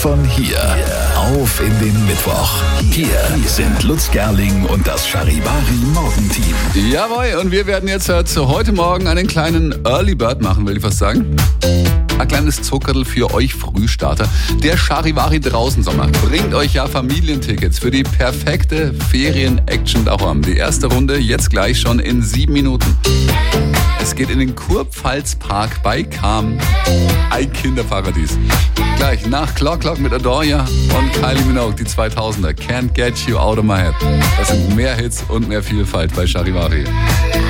Von hier auf in den Mittwoch. Hier sind Lutz Gerling und das Charivari Morgenteam. Jawohl, und wir werden jetzt heute Morgen einen kleinen Early Bird machen, will ich fast sagen. Ein kleines Zuckerl für euch Frühstarter. Der Charivari Draußensommer bringt euch ja Familientickets für die perfekte Ferien-Action daheim. Die erste Runde jetzt gleich schon in 7 Minuten. Es geht in den Kurpfalz-Park bei Cham. Ein Kinderparadies. Gleich nach Clock mit Adoria und Kylie Minogue, die 2000er. Can't Get You Out of My Head. Das sind mehr Hits und mehr Vielfalt bei Charivari.